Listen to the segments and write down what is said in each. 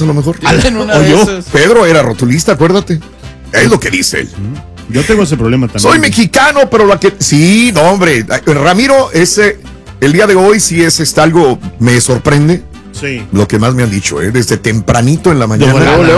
a lo mejor. O yo. Pedro era rotulista, acuérdate. Es lo que dice él. Yo tengo ese problema también. Soy mexicano, pero la que... Sí, no, hombre. Ramiro, el día de hoy sí es algo... Me sorprende. Sí. Lo que más me han dicho, desde tempranito en la mañana.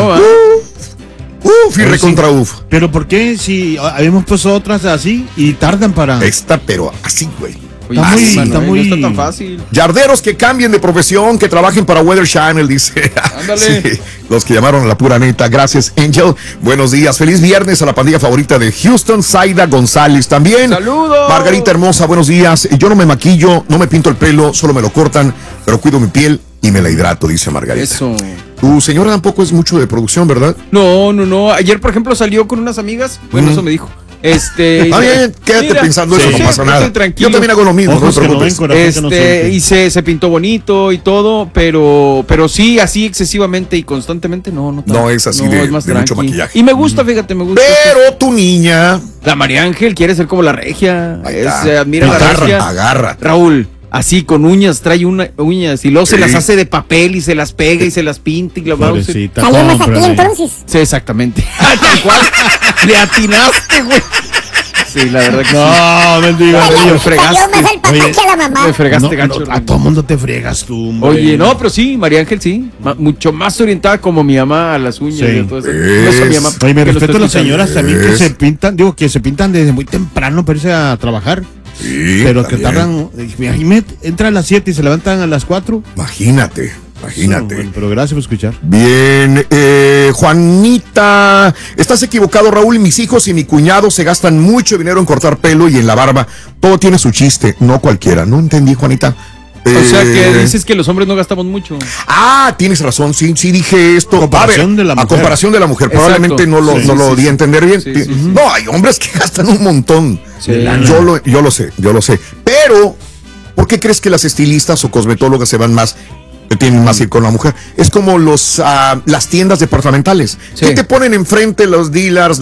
Firre contra uf. Pero ¿por qué si habíamos puesto otras así y tardan para...? Pero así, güey. Oye, está muy... No está tan fácil. Yarderos que cambien de profesión, que trabajen para Weather Channel, dice. Ándale. Sí, los que llamaron a la pura neta. Gracias, Angel. Buenos días. Feliz viernes a la pandilla favorita de Houston, Zaida González también. ¡Saludos! Margarita hermosa, buenos días. Yo no me maquillo, no me pinto el pelo, solo me lo cortan, pero cuido mi piel y me la hidrato, dice Margarita. Eso. Tu señora tampoco es mucho de producción, ¿verdad? No. Ayer, por ejemplo, salió con unas amigas. Bueno, eso me dijo. Está bien, quédate pensando eso, no pasa nada. Tranquilo. Yo también hago lo mismo, no te preocupes. Y se pintó bonito y todo, pero sí, así excesivamente y constantemente, no es así de mucho maquillaje. Y me gusta, fíjate, me gusta. Pero tu niña, la María Ángel quiere ser como la regia. Admira la regia. Agarra. Raúl, así con uñas, trae uñas y luego se las hace de papel y se las pega y se las pinta y Salimos aquí entonces. Sí, exactamente. Tal cual. Le atinaste, güey. Sí, la verdad que no, mendiga. Me fregaste. Más el papá que a la mamá. Me fregaste, gancho. A todo mundo te fregas tú, hombre. Oye, no, pero sí, María Ángel sí. Mucho más orientada como mi mamá a las uñas y todo eso. Mi mamá, oye, me respeto a las señoras también que se pintan, que se pintan desde muy temprano para irse a trabajar. Sí, pero que tardan, imagínate, entran a las 7 y se levantan a las 4. Imagínate. Bueno, pero gracias por escuchar. Bien, Juanita, estás equivocado, Raúl. Mis hijos y mi cuñado se gastan mucho dinero en cortar pelo y en la barba. Todo tiene su chiste, no cualquiera. No entendí, Juanita. O sea que dices que los hombres no gastamos mucho. Tienes razón, sí dije esto. A comparación de la mujer. Probablemente no lo di a entender bien. No, hay hombres que gastan un montón. Yo lo sé. Pero, ¿por qué crees que las estilistas o cosmetólogas se van más? Tienen más ir con la mujer. Es como las tiendas departamentales. ¿Qué te ponen enfrente los dealers,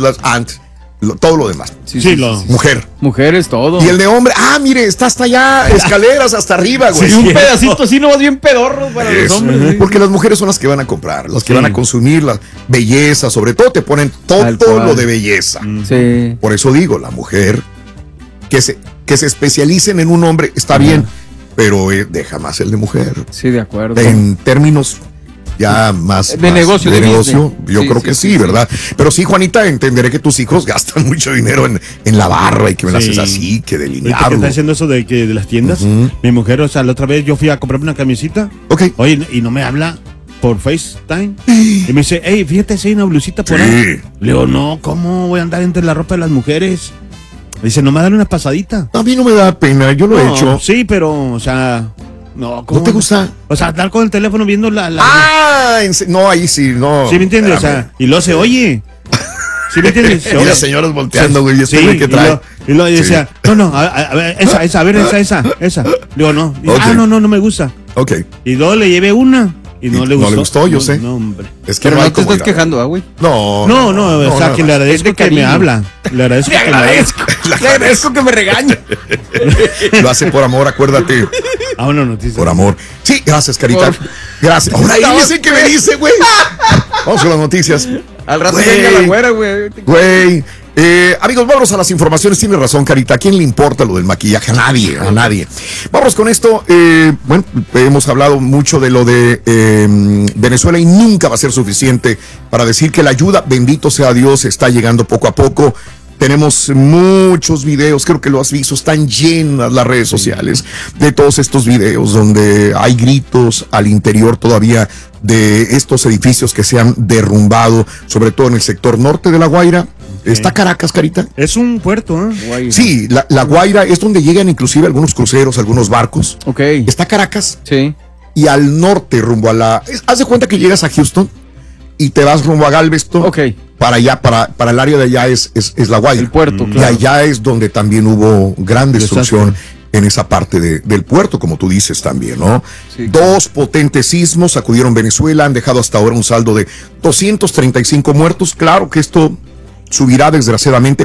todo lo demás? Mujer. Mujeres, todo. Y el de hombre, mire, está hasta allá, escaleras hasta arriba, güey. Sí, un pedacito así, nomás bien pedorro para los hombres. Porque las mujeres son las que van a comprar, las que van a consumir la belleza, sobre todo te ponen todo lo de belleza. Sí. Por eso digo, la mujer que se especialicen en un hombre está bien, pero deja más el de mujer. Sí, de acuerdo. En términos ya más de negocio, yo creo que sí, ¿verdad? Pero sí, Juanita, entenderé que tus hijos gastan mucho dinero en la barba y que me la haces así, que delineado. ¿Qué está diciendo eso de las tiendas? Mi mujer, la otra vez yo fui a comprarme una camisita. Oye, y no me habla por FaceTime. Y me dice, hey, fíjate si hay una blusita por ahí. Le digo, no, ¿cómo voy a andar entre la ropa de las mujeres? Dice, no me dan una pasadita. A mí no me da pena, yo lo he hecho. Sí, pero, o sea, no. ¿No te gusta? O sea, andar con el teléfono viendo la... No, ahí sí, no. Sí, ¿me entiendes? O sea, y luego se oye. ¿Sí me entiendes? Y las señoras volteando, güey, güey que trae. Y luego decía, a ver, esa. Digo, no. Dice, no me gusta. Ok. Y luego le llevé una. Y no le gustó. No le gustó, yo sé. No, hombre. Es que pero no te estás quejando, güey. No, o sea, que le agradezco que me habla. Le agradezco que me regañe. Lo hace por amor, acuérdate. Una noticia. Por amor. Sí, gracias, Carita. Gracias. Ahora ahí dice que me dice, güey. Vamos con las noticias. Al rato venga la güera, güey. Güey. Amigos, vámonos a las informaciones. Tiene razón, Carita. ¿A quién le importa lo del maquillaje? A nadie. Vámonos con esto. Bueno, hemos hablado mucho de lo de Venezuela y nunca va a ser suficiente para decir que la ayuda, bendito sea Dios, está llegando poco a poco. Tenemos muchos videos, creo que lo has visto, están llenas las redes sociales de todos estos videos donde hay gritos al interior todavía de estos edificios que se han derrumbado, sobre todo en el sector norte de La Guaira. ¿Está Caracas, Carita? Es un puerto, ¿eh? Sí, la Guaira es donde llegan inclusive algunos cruceros, algunos barcos. Ok. Está Caracas. Sí. Y al norte, rumbo a haz de cuenta que llegas a Houston y te vas rumbo a Galveston. Ok. Para allá, para el área de allá es La Guaira. El puerto, claro. Y allá es donde también hubo gran destrucción en esa parte del puerto, como tú dices también, ¿no? Sí, claro. 2 potentes sismos sacudieron Venezuela, han dejado hasta ahora un saldo de 235 muertos. Claro que esto subirá desgraciadamente,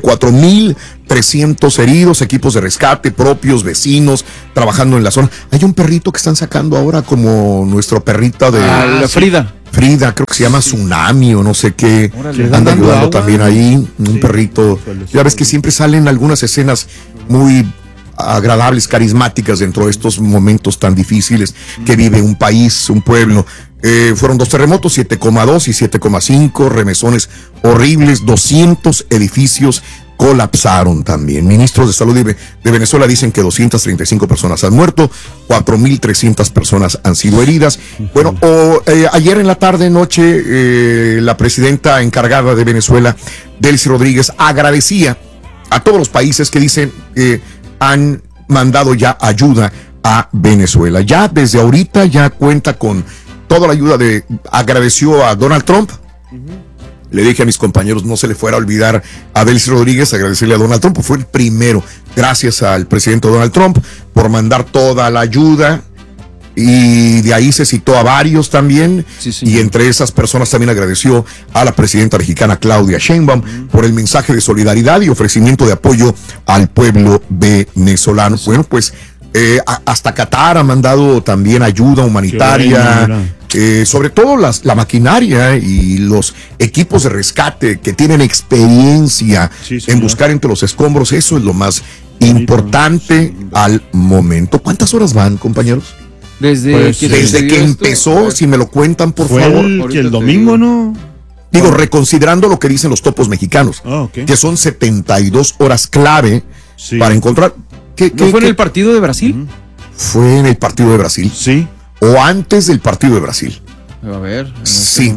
4,300 heridos, equipos de rescate propios, vecinos, trabajando en la zona. Hay un perrito que están sacando ahora como nuestra perrita de... Frida. Frida, creo que se llama Tsunami o no sé qué. Anda ayudando también ahí, un perrito. Ya ves que siempre salen algunas escenas muy agradables, carismáticas dentro de estos momentos tan difíciles que vive un país, un pueblo. Fueron 2 terremotos, 7,2 y 7,5, remesones horribles, 200 edificios colapsaron también. Ministros de salud de Venezuela dicen que 235 personas han muerto, 4.300 personas han sido heridas. Bueno, ayer en la tarde, noche, la presidenta encargada de Venezuela, Delcy Rodríguez, agradecía a todos los países que dicen que han mandado ya ayuda a Venezuela. Ya desde ahorita ya cuenta con toda la ayuda agradeció a Donald Trump. Le dije a mis compañeros, no se le fuera a olvidar a Delcy Rodríguez, agradecerle a Donald Trump, fue el primero, gracias al presidente Donald Trump, por mandar toda la ayuda, y de ahí se citó a varios también, y entre esas personas también agradeció a la presidenta mexicana Claudia Sheinbaum por el mensaje de solidaridad y ofrecimiento de apoyo al pueblo venezolano. Bueno, pues hasta Qatar ha mandado también ayuda humanitaria, sobre todo la maquinaria y los equipos de rescate que tienen experiencia en buscar entre los escombros. Eso es lo más importante al momento. ¿Cuántas horas van, compañeros? Desde que empezó, si me lo cuentan, por favor. El domingo, ¿no? Digo, reconsiderando lo que dicen los topos mexicanos, que son 72 horas clave para encontrar. ¿No fue en el partido de Brasil? Fue en el partido de Brasil. Sí. O antes del partido de Brasil. A ver. Sí.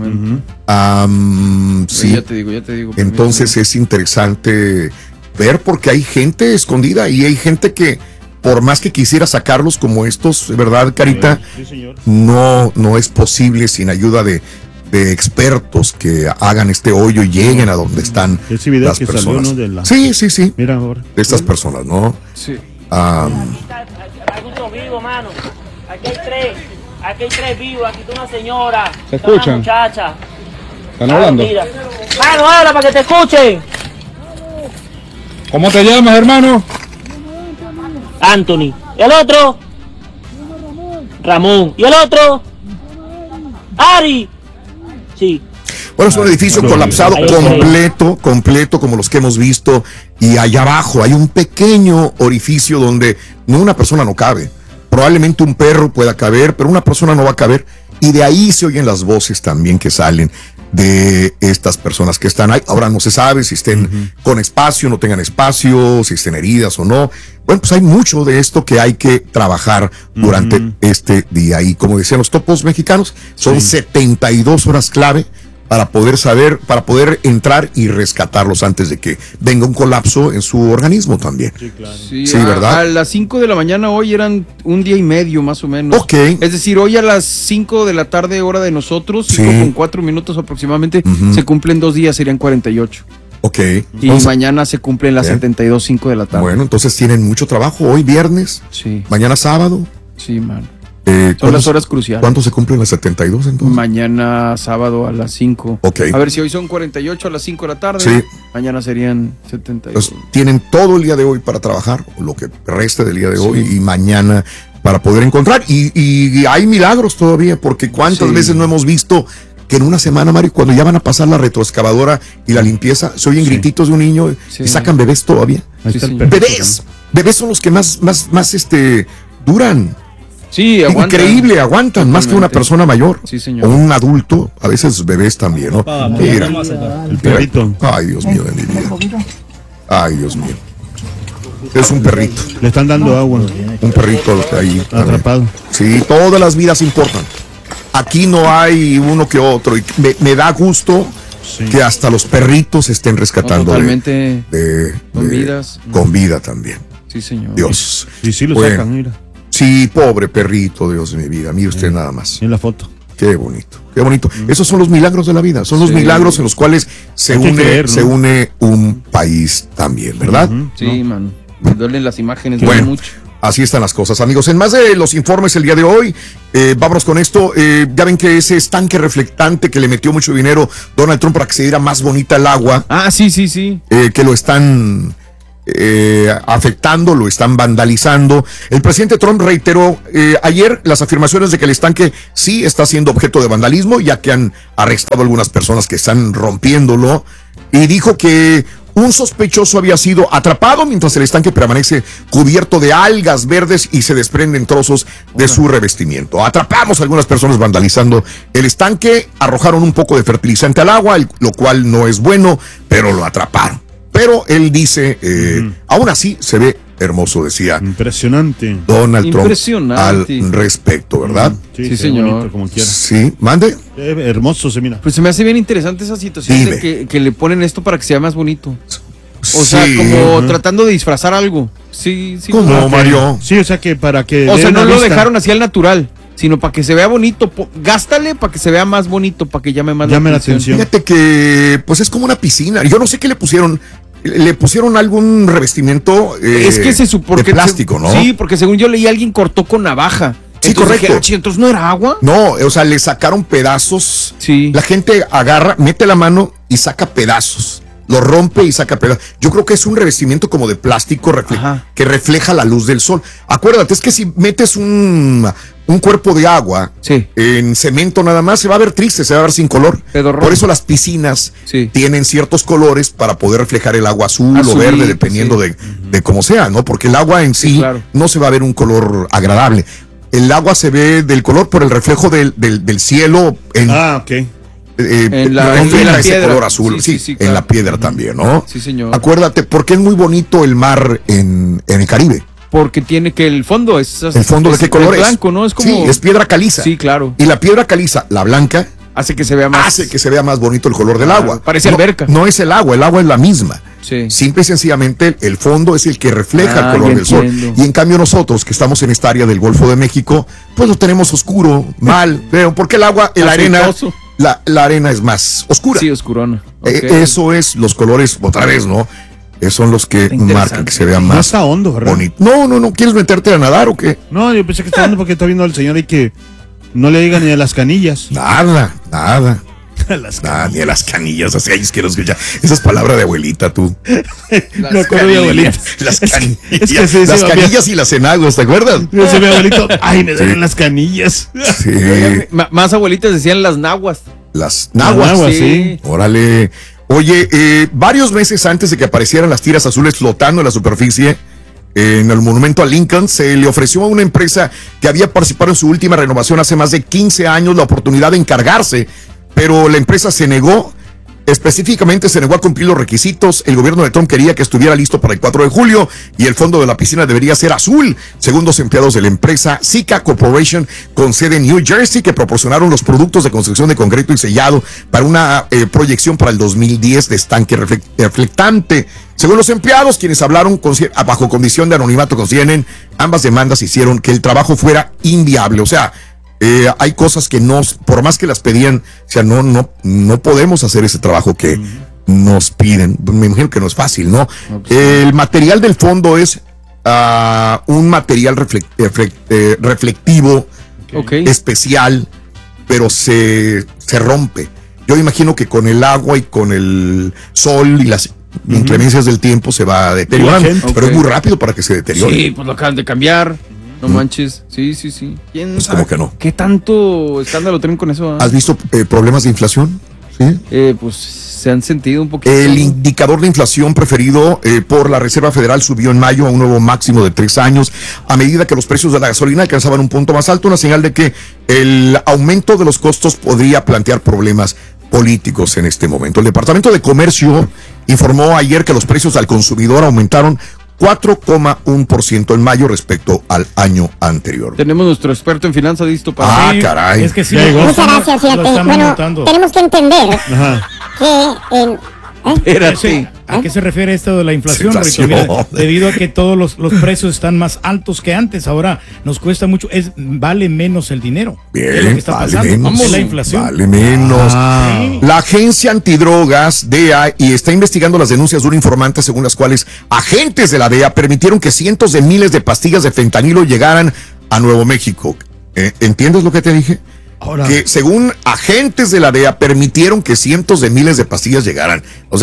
Sí. Ya te digo. Entonces es interesante ver porque hay gente escondida y hay gente que por más que quisiera sacarlos como estos, ¿verdad, Carita? Sí, señor. No es posible sin ayuda de expertos que hagan este hoyo y lleguen a donde están las personas. Salió, ¿no? Sí. Mira ahora. De estas personas, ¿no? Sí. Vivo, mano. Aquí hay tres vivos, aquí está una señora. ¿Se escuchan? Una muchacha. ¿Están hablando? Mira. Mano, habla para que te escuchen. ¿Cómo te llamas, hermano? Anthony. ¿Y el otro? Ramón. ¿Y el otro? Ari. Sí. Bueno, es un edificio colapsado completo como los que hemos visto, y allá abajo hay un pequeño orificio donde una persona no cabe. Probablemente un perro pueda caber, pero una persona no va a caber, y de ahí se oyen las voces también que salen de estas personas que están ahí. Ahora no se sabe si estén con espacio, no tengan espacio, si estén heridas o no. Bueno, pues hay mucho de esto que hay que trabajar durante este día, y como decían los topos mexicanos, son 72 horas clave para poder poder entrar y rescatarlos antes de que venga un colapso en su organismo también. Sí, claro. Sí, ¿verdad? A las 5 de la mañana hoy eran un día y medio más o menos. Ok. Es decir, hoy a las 5 de la tarde, hora de nosotros, 5:04 aproximadamente, se cumplen 2 días, serían 48. Ok. Y mañana se cumplen las 72:05 de la tarde. Bueno, entonces tienen mucho trabajo. Hoy viernes, mañana sábado. Sí, man. Son las horas cruciales. ¿Cuánto se cumplen las 72 entonces? Mañana sábado a las 5. Ok. A ver, si hoy son 48 a las 5 de la tarde, mañana serían 72. Entonces, tienen todo el día de hoy para trabajar, lo que resta del día de hoy, y mañana para poder encontrar. Y hay milagros todavía, porque cuántas veces no hemos visto que en una semana, Mario, cuando ya van a pasar la retroexcavadora y la limpieza, se oyen grititos de un niño y sacan bebés todavía. Bebés son los que más duran. Sí, aguantan. Increíble, aguantan más que una persona mayor. Sí, señor. O un adulto, a veces bebés también, ¿no? Mira, el perrito. Ay, Dios mío de mi vida. Ay, Dios mío. Es un perrito. Le están dando agua. Un perrito ahí. Atrapado. Sí, todas las vidas importan. Aquí no hay uno que otro. Y me da gusto que hasta los perritos estén rescatando. Totalmente con vidas. Con vida también. Sí, señor. Dios. Y sí lo sacan, mira. Sí, pobre perrito, Dios de mi vida. Mire usted nada más. En la foto. Qué bonito, qué bonito. Esos son los milagros de la vida. Son los milagros en los cuales se une un país también, ¿verdad? Sí, man. Me duelen las imágenes. Bueno, mucho. Así están las cosas, amigos. En más de los informes el día de hoy, vámonos con esto. Ya ven que ese estanque reflectante que le metió mucho dinero Donald Trump para que se diera más bonita el agua. Ah, sí. Que lo están afectando, lo están vandalizando. El presidente Trump reiteró ayer las afirmaciones de que el estanque sí está siendo objeto de vandalismo, ya que han arrestado a algunas personas que están rompiéndolo, y dijo que un sospechoso había sido atrapado mientras el estanque permanece cubierto de algas verdes y se desprenden trozos de su revestimiento. Atrapamos a algunas personas vandalizando el estanque, arrojaron un poco de fertilizante al agua, lo cual no es bueno, pero lo atraparon. Pero él dice, aún así se ve hermoso, decía. Impresionante. Donald Trump al respecto, ¿verdad? Sí, señor. Bonito, como quiera. Sí, mande. Hermoso se mira. Pues se me hace bien interesante esa situación de que le ponen esto para que sea más bonito. O sea, como tratando de disfrazar algo. Sí. ¿Cómo, Mario? Sí, o sea que para que... O sea, no lo dejaron así al natural, sino para que se vea bonito. Gástale para que se vea más bonito, para que llame más la atención. Fíjate que, pues es como una piscina. Yo no sé qué le pusieron. Le pusieron algún revestimiento es que se supone de plástico, ¿no? Sí, porque según yo leí, alguien cortó con navaja. Sí, entonces, correcto. Entonces, ¿no era agua? No, o sea, le sacaron pedazos. Sí. La gente agarra, mete la mano y saca pedazos. Lo rompe y saca pedazos. Yo creo que es un revestimiento como de plástico que refleja la luz del sol. Acuérdate, es que si metes un cuerpo de agua en cemento nada más, se va a ver triste, se va a ver sin color. Por eso las piscinas tienen ciertos colores para poder reflejar el agua azul o verde, dependiendo de cómo sea, ¿no? Porque el agua en sí no se va a ver un color agradable. El agua se ve del color por el reflejo del cielo. En la piedra. Color azul, sí, claro. En la piedra también, ¿no? Sí, señor. Acuérdate, porque es muy bonito el mar en el Caribe. Porque tiene que el fondo es... ¿El fondo de qué color es? Blanco, ¿no? Es como... Sí, es piedra caliza. Sí, claro. Y la piedra caliza, la blanca... Hace que se vea más bonito el color del agua. Parece alberca. No es el agua es la misma. Sí. Simple y sencillamente el fondo es el que refleja el color del sol. Y en cambio nosotros, que estamos en esta área del Golfo de México, pues lo tenemos oscuro, mal. Porque el agua, la arena... La arena es más oscura. Sí, oscurona. Eso es los colores, otra vez, ¿no? Esos son los que marcan que se vea más. No está hondo, ¿verdad? Bonito. No. ¿Quieres meterte a nadar o qué? No, yo pensé que está hondo porque está viendo al señor y que no le diga ni a las canillas. Nada. Ni a las canillas, así ahí quiero escuchar. Esa es palabra de abuelita, tú. No acuerdo de abuelita. Las canillas. Las canillas y las enaguas, ¿te acuerdas? Yo se ve abuelito. Ay, me duelen las canillas. Sí. Más abuelitas decían las naguas. Las naguas, sí. Órale. Oye, varios meses antes de que aparecieran las tiras azules flotando en la superficie, en el monumento a Lincoln, se le ofreció a una empresa que había participado en su última renovación hace más de 15 años la oportunidad de encargarse, pero la empresa se negó. Específicamente se negó a cumplir los requisitos. El gobierno de Trump quería que estuviera listo para el 4 de julio y el fondo de la piscina debería ser azul, según los empleados de la empresa Sika Corporation con sede en New Jersey, que proporcionaron los productos de construcción de concreto y sellado para una proyección para el 2010 de estanque reflectante. Según los empleados, quienes hablaron bajo condición de anonimato con CNN, ambas demandas hicieron que el trabajo fuera inviable. O sea, hay cosas que por más que las pedían, o sea, no podemos hacer ese trabajo que nos piden. Me imagino que no es fácil, ¿no? El material del fondo es un material reflectivo, especial, pero se rompe. Yo imagino que con el agua y con el sol y las inclemencias del tiempo se va deteriorando, pero es muy rápido para que se deteriore. Sí, pues lo acaban de cambiar. No manches, sí. ¿Quién pues sabe? ¿Cómo que no? ¿Qué tanto escándalo tienen con eso? ¿Has visto problemas de inflación? Sí. Pues se han sentido un poquito. El indicador de inflación preferido por la Reserva Federal subió en mayo a un nuevo máximo de 3 años, a medida que los precios de la gasolina alcanzaban un punto más alto, una señal de que el aumento de los costos podría plantear problemas políticos en este momento. El Departamento de Comercio informó ayer que los precios al consumidor aumentaron 4,1% en mayo respecto al año anterior. Tenemos nuestro experto en finanzas listo para... caray. Es que sí. Muchas gracias, fíjate. Bueno, tenemos que entender que ¿A qué se refiere esto de la inflación, Rito? Mira, debido a que todos los precios están más altos que antes, ahora nos cuesta mucho, vale menos el dinero. Bien, es lo que está pasando. Menos, la inflación. Vale menos. Sí. La agencia antidrogas, DEA, y está investigando las denuncias de un informante según las cuales agentes de la DEA permitieron que cientos de miles de pastillas de fentanilo llegaran a Nuevo México. ¿Entiendes lo que te dije? Ahora, que según agentes de la DEA permitieron que cientos de miles de pastillas llegaran. O sea,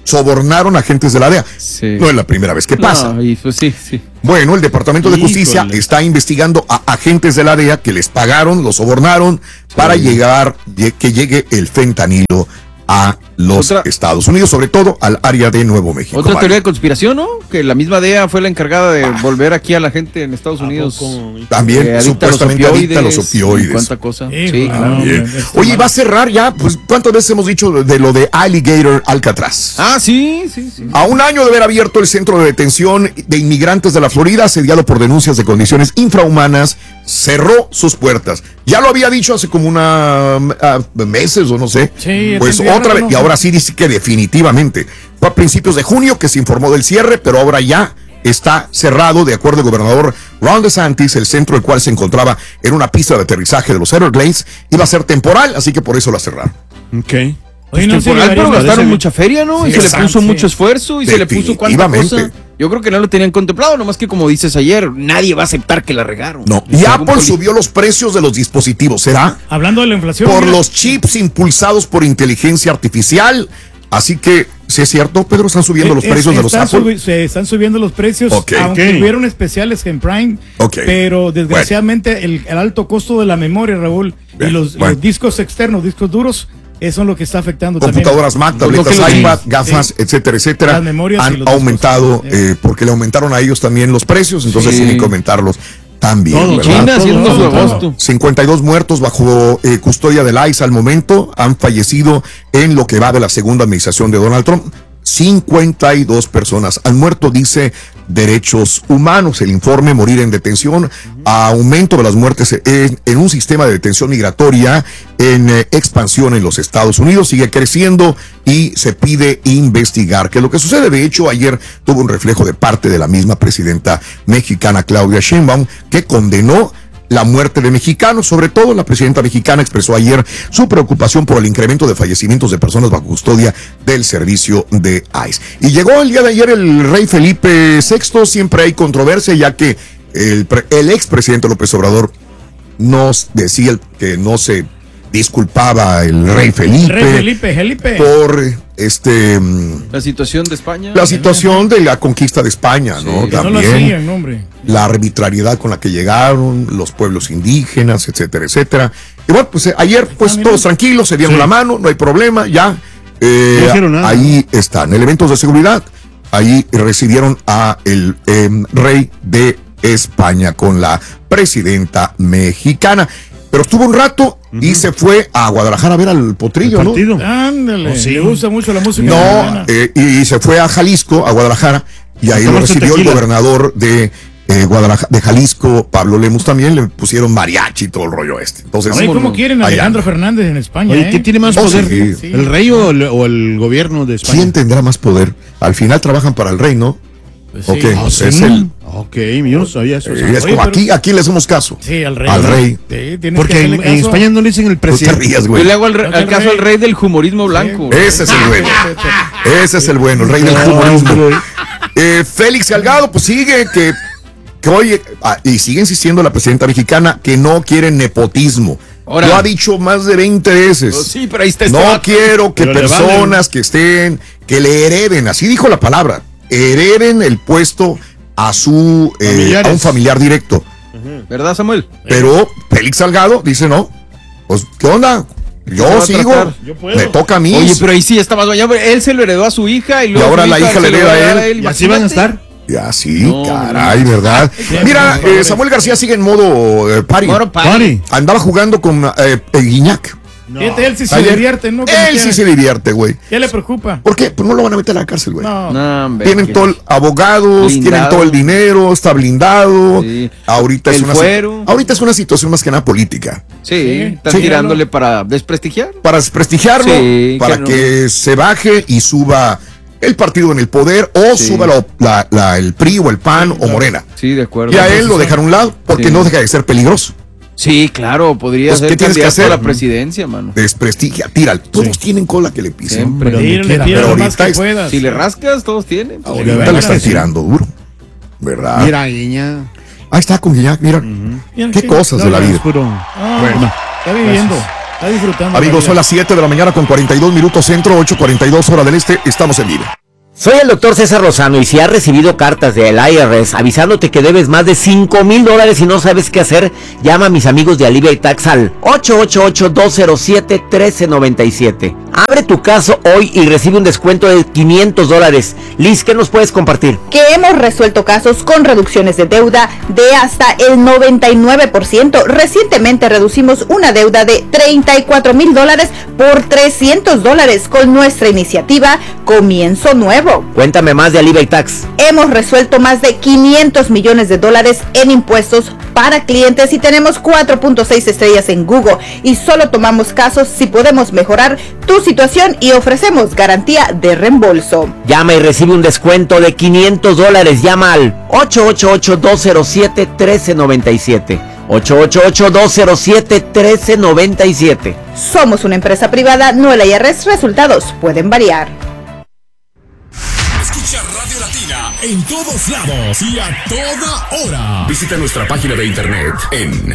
sobornaron a agentes de la DEA. Sí. No es la primera vez que pasa. No, y pues sí. Bueno, el Departamento de Justicia está investigando a agentes de la DEA que les pagaron, los sobornaron para que llegue el fentanilo a los Estados Unidos, sobre todo al área de Nuevo México. Otra teoría de conspiración, ¿no? Que la misma DEA fue la encargada de volver aquí a la gente en Estados Unidos. También, supuestamente adicta a los opioides. ¿Cuánta cosa? Sí, claro. Oye, va a cerrar ya, pues, ¿cuántas veces hemos dicho de lo de Alligator Alcatraz? Ah, sí. A un año de haber abierto el centro de detención de inmigrantes de la Florida, asediado por denuncias de condiciones infrahumanas, cerró sus puertas. Ya lo había dicho hace como meses o no sé. Sí, pues otra vez, y ahora sí dice que definitivamente. Fue a principios de junio que se informó del cierre, pero ahora ya está cerrado, de acuerdo al gobernador Ron DeSantis. El centro, el cual se encontraba en una pista de aterrizaje de los Everglades, iba a ser temporal, así que por eso la cerraron. Ok. Oye, no, pero gastaron mucha feria, ¿no? Sí, y se le puso mucho esfuerzo y se le puso cuánta cosa. Yo creo que no lo tenían contemplado, nomás que como dices ayer, nadie va a aceptar que la regaron. No, y Apple subió los precios de los dispositivos, ¿será? Hablando de la inflación. Por los chips impulsados por inteligencia artificial. Así que, ¿sí es cierto, Pedro? ¿Están subiendo los precios de los Apple? Se están subiendo los precios, aunque hubieron especiales en Prime, pero desgraciadamente el alto costo de la memoria, Raúl, y los discos externos, discos duros, eso es lo que está afectando computadoras también. Mac, tabletas iPad, gafas, etcétera, han aumentado, porque le aumentaron a ellos también los precios, entonces tienen que aumentarlos también. China haciendo su agosto. 52 muertos bajo custodia del ICE al momento han fallecido en lo que va de la segunda administración de Donald Trump. 52 personas han muerto, dice Derechos Humanos. El informe Morir en Detención, aumento de las muertes en un sistema de detención migratoria en expansión en los Estados Unidos, sigue creciendo y se pide investigar qué es lo que sucede. De hecho, ayer tuvo un reflejo de parte de la misma presidenta mexicana Claudia Sheinbaum, que condenó la muerte de mexicanos. Sobre todo la presidenta mexicana expresó ayer su preocupación por el incremento de fallecimientos de personas bajo custodia del servicio de ICE. Y llegó el día de ayer el rey Felipe VI. Siempre hay controversia, ya que el expresidente López Obrador nos decía que no se disculpaba el rey Felipe. Por la situación de España. La situación de la conquista de España, ¿no? Sí, también. no lo hacían, hombre. La arbitrariedad con la que llegaron, los pueblos indígenas, etcétera. Y bueno, pues ayer, pues todos tranquilos, se dieron la mano, no hay problema, ya. No hicieron nada. Ahí están, elementos de seguridad. Ahí recibieron a el rey de España con la presidenta mexicana. Pero estuvo un rato y se fue a Guadalajara a ver al Potrillo, ¿no? Ándale, le gusta mucho la música. No, y se fue a Jalisco, a Guadalajara, y ahí lo recibió el gobernador de Guadalajara, de Jalisco, Pablo Lemus. También le pusieron mariachi y todo el rollo este. Entonces, ¿cómo quieren a Alejandro Fernández en España? Oye, ¿quién tiene más poder? Sí. ¿El rey o el gobierno de España? ¿Quién tendrá más poder? Al final trabajan para el rey, ¿no? Sí. Es él. Ok, yo no sabía eso. Es como aquí le hacemos caso. Sí, al rey. Al rey. Sí, porque en España no le dicen el presidente. No te rías, güey. Yo le hago al caso al rey del humorismo blanco. Sí. Ese es el bueno. Ese es el bueno, el rey del humorismo. Félix Salgado, pues sigue que oye, y sigue insistiendo la presidenta mexicana que no quiere nepotismo. Lo ha dicho más de 20 veces. Sí, pero ahí está no quiero que personas que estén, que le hereden, así dijo la palabra, hereden el puesto a un familiar directo. ¿Verdad, Samuel? Pero Félix Salgado dice no. Pues, ¿qué onda? Yo sigo, me toca a mí. Oye, pero ahí sí está más bañado. Él se lo heredó a su hija y luego ahora la hija le hereda a él. Y así van a estar. Ya sí, caray, ¿verdad? Mira, Samuel García sigue en modo party. Andaba jugando con Guiñac. No. Él sí se divierte, ¿no? Él sí se divierte, güey. ¿Qué le preocupa? ¿Por qué? Pues no lo van a meter a la cárcel, güey. No, tienen todo abogados, blindado. Tienen todo el dinero, está blindado. Sí. Ahorita es una situación más que nada política. Sí, están tirándole para desprestigiar. Para desprestigiarlo, para que se baje y suba el partido en el poder o suba el PRI o el PAN o Morena. Sí, de acuerdo. Y a él lo dejaron a un lado porque no deja de ser peligroso. Sí, claro, podría ser candidato a la presidencia, mano. Desprestigia, tíralo. Todos tienen cola que le pisen. Pero ahorita si le rascas, todos tienen. Ahorita le están tirando duro, ¿verdad? Mira, Guiñac. Ahí está con Guiñac, mira. Qué cosas de la vida. Bueno, está viviendo. Está disfrutando. Amigos, son las 7 de la mañana con 42 minutos centro, 8:42 hora del este. Estamos en vivo. Soy el doctor César Lozano y si has recibido cartas del IRS avisándote que debes más de $5,000 y no sabes qué hacer, llama a mis amigos de Alivia y Tax al 888-207-1397. Abre tu caso hoy y recibe un descuento de $500. Liz, ¿qué nos puedes compartir? Que hemos resuelto casos con reducciones de deuda de hasta el 99%. Recientemente reducimos una deuda de $34,000 por $300 con nuestra iniciativa Comienzo Nuevo. Cuéntame más de Alivia y Tax. Hemos resuelto más de $500 millones en impuestos para clientes y tenemos 4.6 estrellas en Google y solo tomamos casos si podemos mejorar tu situación y ofrecemos garantía de reembolso. Llama y recibe un descuento de $500. Llama al 888-207-1397. 888-207-1397. Somos una empresa privada, no el IRS. Resultados pueden variar. Escucha Radio Latina en todos lados y a toda hora. Visita nuestra página de internet en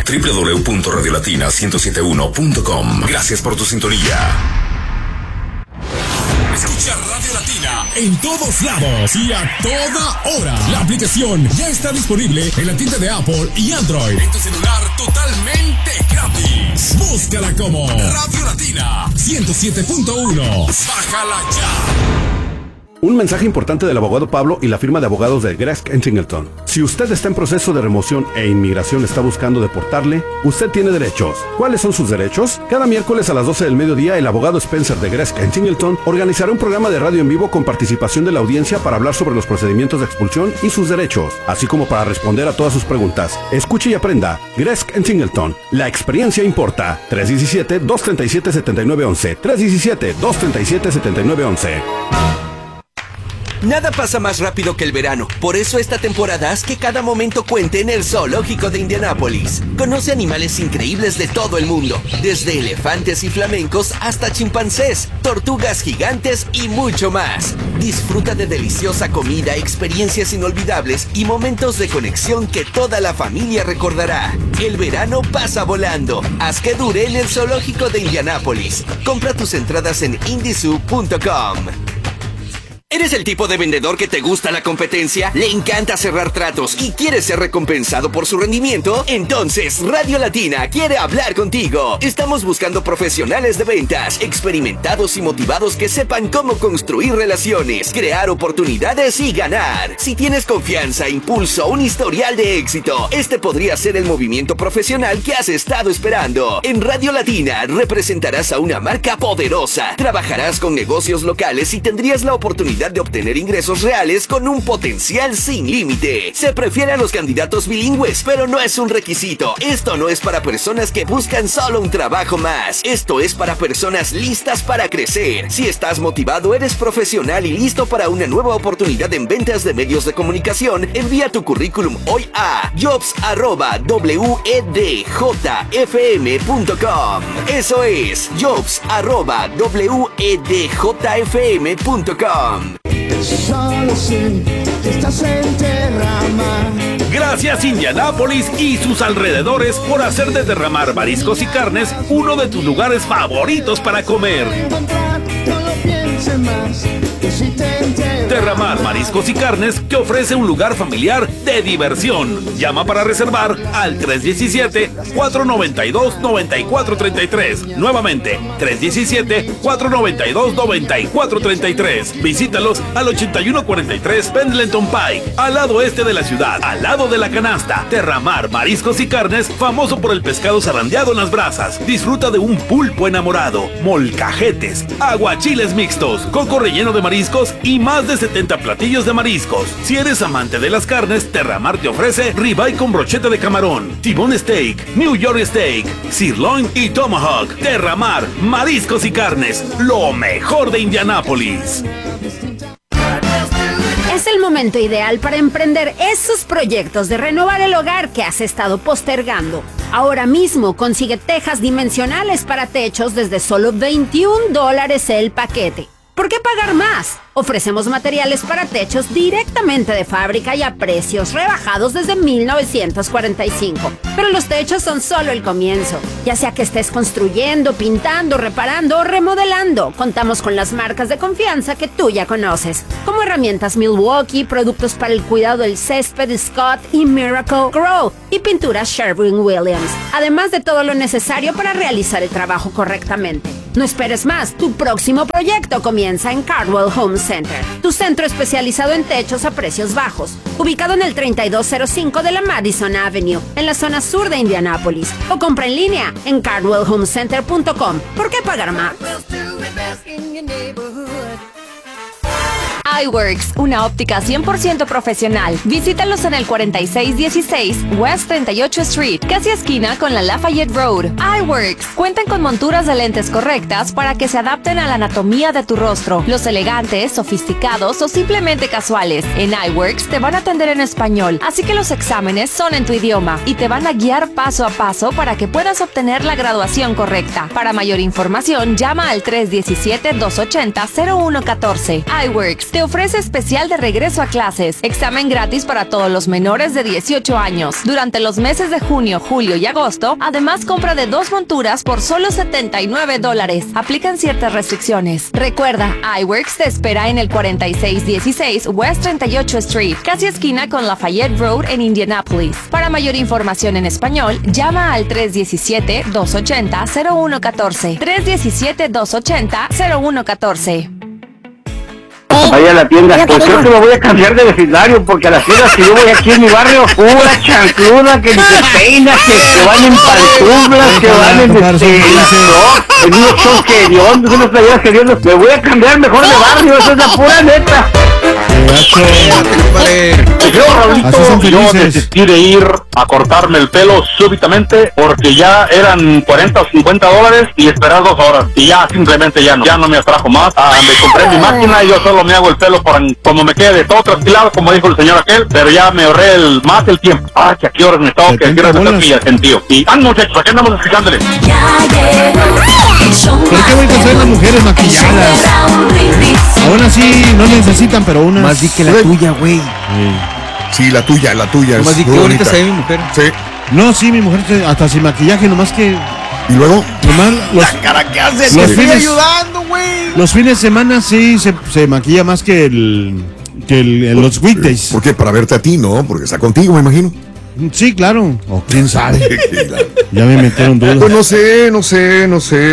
www.radiolatina1071.com. Gracias por tu sintonía. Escucha Radio Latina en todos lados y a toda hora. La aplicación ya está disponible en la tienda de Apple y Android. En tu celular totalmente gratis. Búscala como Radio Latina 107.1. Bájala ya. Un mensaje importante del abogado Pablo y la firma de abogados de Gresk & Singleton. Si usted está en proceso de remoción e inmigración está buscando deportarle, usted tiene derechos. ¿Cuáles son sus derechos? Cada miércoles a las 12 del mediodía, el abogado Spencer de Gresk & Singleton organizará un programa de radio en vivo con participación de la audiencia para hablar sobre los procedimientos de expulsión y sus derechos, así como para responder a todas sus preguntas. Escuche y aprenda. Gresk & Singleton. La experiencia importa. 317-237-7911. 317-237-7911. Nada pasa más rápido que el verano. Por eso esta temporada haz que cada momento cuente en el Zoológico de Indianápolis. Conoce animales increíbles de todo el mundo, desde elefantes y flamencos hasta chimpancés, tortugas gigantes y mucho más. Disfruta de deliciosa comida, experiencias inolvidables y momentos de conexión que toda la familia recordará. El verano pasa volando. Haz que dure en el Zoológico de Indianápolis. Compra tus entradas en indizoo.com. ¿Eres el tipo de vendedor que te gusta la competencia? ¿Le encanta cerrar tratos y quiere ser recompensado por su rendimiento? Entonces, Radio Latina quiere hablar contigo. Estamos buscando profesionales de ventas, experimentados y motivados que sepan cómo construir relaciones, crear oportunidades y ganar. Si tienes confianza, impulso, un historial de éxito, este podría ser el movimiento profesional que has estado esperando. En Radio Latina representarás a una marca poderosa, trabajarás con negocios locales y tendrías la oportunidad de obtener ingresos reales con un potencial sin límite. Se prefiere a los candidatos bilingües, pero no es un requisito. Esto no es para personas que buscan solo un trabajo más. Esto es para personas listas para crecer. Si estás motivado, eres profesional y listo para una nueva oportunidad en ventas de medios de comunicación, envía tu currículum hoy a jobs@wedjfm.com. Eso es jobs@wedjfm.com. Solo sé que estás en Terramar. Gracias Indianápolis y sus alrededores por hacer de Terramar Mariscos y Carnes uno de tus lugares favoritos para comer. Terramar Mariscos y Carnes que ofrece un lugar familiar de diversión. Llama para reservar al 317-492-9433. Nuevamente, 317-492-9433. Visítalos al 8143 Pendleton Pike, al lado este de la ciudad, al lado de la canasta. Terramar Mariscos y Carnes, famoso por el pescado zarandeado en las brasas. Disfruta de un pulpo enamorado, molcajetes, aguachiles mixtos, coco relleno de mariscos y más de 70 platillos de mariscos. Si eres amante de las carnes, Terramar te ofrece ribeye con brocheta de camarón, T-bone steak, New York steak, sirloin y tomahawk. Terramar Mariscos y Carnes, lo mejor de Indianápolis. Es el momento ideal para emprender esos proyectos de renovar el hogar que has estado postergando. Ahora mismo consigue tejas dimensionales para techos desde solo $21 el paquete. ¿Por qué pagar más? Ofrecemos materiales para techos directamente de fábrica y a precios rebajados desde 1945. Pero los techos son solo el comienzo. Ya sea que estés construyendo, pintando, reparando o remodelando, contamos con las marcas de confianza que tú ya conoces, como herramientas Milwaukee, productos para el cuidado del césped Scott y Miracle Grow y pinturas Sherwin-Williams, además de todo lo necesario para realizar el trabajo correctamente. No esperes más, tu próximo proyecto comienza en Cardwell Home Center, tu centro especializado en techos a precios bajos, ubicado en el 3205 de la Madison Avenue, en la zona sur de Indianápolis, o compra en línea en cardwellhomecenter.com. ¿Por qué pagar más? iWorks, una óptica 100% profesional. Visítalos en el 4616 West 38 Street, casi esquina con la Lafayette Road. iWorks cuentan con monturas de lentes correctas para que se adapten a la anatomía de tu rostro. Los elegantes, sofisticados o simplemente casuales. En iWorks te van a atender en español, así que los exámenes son en tu idioma y te van a guiar paso a paso para que puedas obtener la graduación correcta. Para mayor información, llama al 317-280-0114. iWorks te ofrece especial de regreso a clases. Examen gratis para todos los menores de 18 años. Durante los meses de junio, julio y agosto, además compra de 2 monturas por solo $79. Aplican ciertas restricciones. Recuerda, iWorks te espera en el 4616 West 38 Street, casi esquina con Lafayette Road en Indianapolis. Para mayor información en español, llama al 317-280-0114. 317-280-0114. Vaya a la tienda, pues creo que me voy a cambiar de vecindario porque a las tiendas que yo voy aquí en mi barrio, pura chancluda que ni se peina, que van en pantuflas, que van en unos shorts hediondos, unas playeras hediondas. Me voy a cambiar mejor de barrio, eso es la pura neta. Yo, Raulito, yo desistí de ir a cortarme el pelo súbitamente porque ya eran $40 o $50 y esperar 2 horas y ya simplemente ya no me atrajo más. Me compré mi máquina y yo solo me hago el pelo como me quede todo tranquilado, como dijo el señor aquel, pero ya me ahorré más el tiempo. Que aquí horas me toca, que aquí horas me toca y el sentido. Y muchachos, aquí andamos escuchándole. ¿Por qué voy a hacer las mujeres maquilladas? Aún así no necesitan, pero una. Más di que la tuya, güey. Sí, la tuya. Más di que bonita se ve mi mujer. Sí. No, sí, mi mujer hasta sin maquillaje, nomás que. Y luego. Nomás la cara que hace, que estoy ayudando, güey. Los fines de semana sí se maquilla más que los weekdays. ¿Por qué? Para verte a ti, ¿no? Porque está contigo, me imagino. Sí, claro. O quién sabe. Ya me metieron dudas. Pues no sé.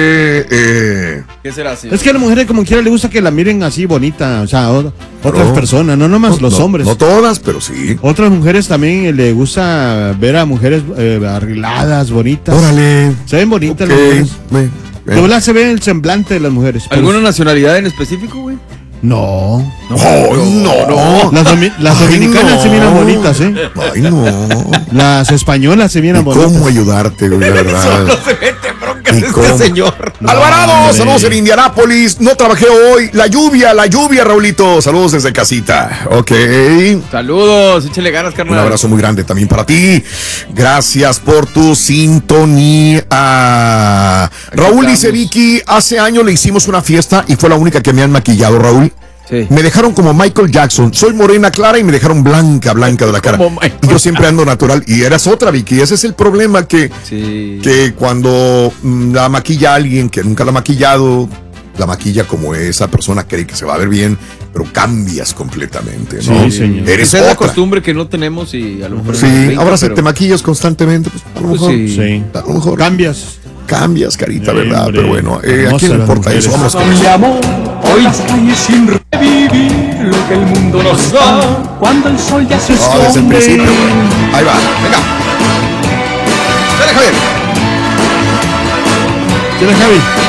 ¿Qué será así? Es que a la mujer como quiera le gusta que la miren así bonita, o sea, otras personas, no nomás los hombres. No todas, pero sí. Otras mujeres también le gusta ver a mujeres arregladas, bonitas. Órale. Se ven bonitas las mujeres. De verdad se ve el semblante de las mujeres. ¿Alguna nacionalidad en específico, güey? No. No. Las dominicanas se miran bonitas, ¿eh? Ay, no. Las españolas se miran bonitas. ¿Cómo ayudarte, güey? La verdad. Solo se mete broncas este señor. No, Alvarado, saludos en Indianápolis. No trabajé hoy. La lluvia, Raulito. Saludos desde casita. Ok. Saludos, échale ganas, carnal. Un abrazo muy grande también para ti. Gracias por tu sintonía. Raúl dice, Vicky, hace años le hicimos una fiesta y fue la única que me han maquillado, Raúl. Sí. Me dejaron como Michael Jackson. Soy morena clara y me dejaron blanca de la cara. Y yo siempre ando natural. Y eras otra, Vicky. Ese es el problema que cuando la maquilla alguien que nunca la ha maquillado, la maquilla como esa persona cree que se va a ver bien, pero cambias completamente, ¿no? Sí, señor. Eres Esa es la costumbre que no tenemos y a lo mejor. Sí, ahora se te maquillas constantemente, pues a lo mejor. Sí. A lo mejor. Cambias, carita, ¿verdad? Hombre, pero bueno, ¿a quién le importa eso? Vamos con mi amor, hoy las calles sin revivir lo que el mundo nos da cuando el sol ya se esconde. Desde el principio, güey. Ahí va, venga. Dale, Javier. Javi.